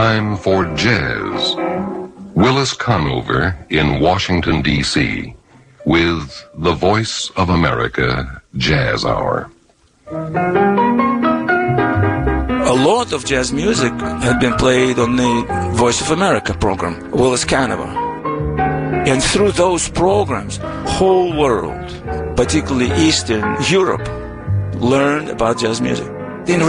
time for jazz. Willis Conover in Washington, D.C. with the Voice of America Jazz Hour. A lot of jazz music had been played on the Voice of America program, Willis Conover. And through those programs, whole world, particularly Eastern Europe, learned about jazz music.